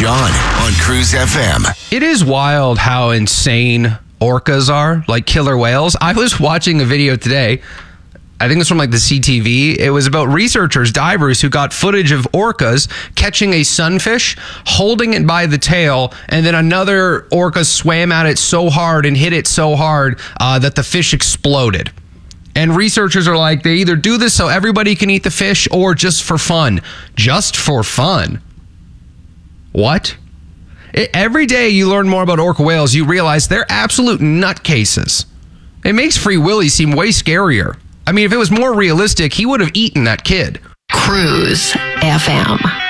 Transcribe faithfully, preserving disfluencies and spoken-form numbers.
John on Cruise F M. It is wild how insane orcas are, like killer whales. I was watching a video today. I think it was from like the C T V. It was about researchers, divers, who got footage of orcas catching a sunfish, holding it by the tail, and then another orca swam at it so hard and hit it so hard uh, that the fish exploded. And researchers are like, they either do this so everybody can eat the fish or just for fun. Just for fun. What? It, every day you learn more about orca whales, you realize they're absolute nutcases. It makes Free Willy seem way scarier. I mean, if it was more realistic, he would have eaten that kid. Cruise F M.